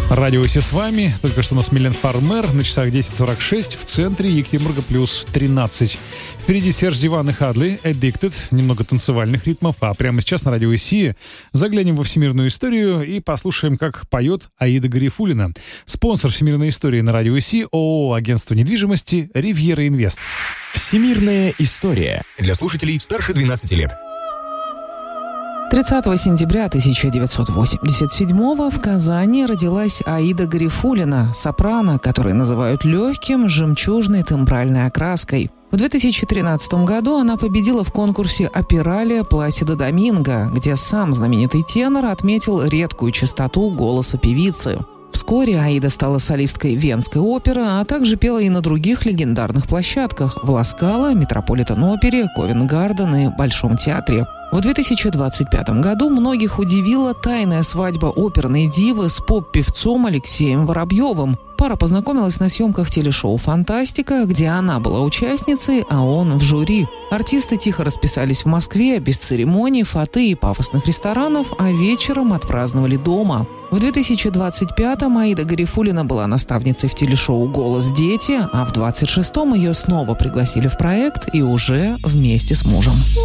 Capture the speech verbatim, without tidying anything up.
Радио «Си» с вами. Только что у нас Милен Фармер. На часах десять сорок шесть. В центре Екатеринбурга плюс тринадцать. Впереди Серж Диван и Хадли. Addicted. Немного танцевальных ритмов. А прямо сейчас на радио «Си» заглянем во всемирную историю и послушаем, как поет Аида Гарифуллина. Спонсор всемирной истории на радио «Си» ООО «Агентство недвижимости Ривьера Инвест». Всемирная история. Для слушателей старше двенадцати лет. тридцатого сентября тысяча девятьсот восемьдесят седьмого в Казани родилась Аида Гарифуллина, сопрано, которую называют легким, жемчужной тембральной окраской. В две тысячи тринадцатом году она победила в конкурсе «Опералия Пласидо Доминго», где сам знаменитый тенор отметил редкую чистоту голоса певицы. Вскоре Аида стала солисткой Венской оперы, а также пела и на других легендарных площадках – в Ла Скала, Метрополитен-опере, Ковент-Гарден и Большом театре. В две тысячи двадцать пятом году многих удивила тайная свадьба оперной дивы с поп-певцом Алексеем Воробьевым. Пара познакомилась на съемках телешоу «Фантастика», где она была участницей, а он в жюри. Артисты тихо расписались в Москве, без церемоний, фаты и пафосных ресторанов, а вечером отпраздновали дома. В две тысячи двадцать пятом Аида Гарифуллина была наставницей в телешоу «Голос дети», а в двадцать шестом ее снова пригласили в проект и уже вместе с мужем.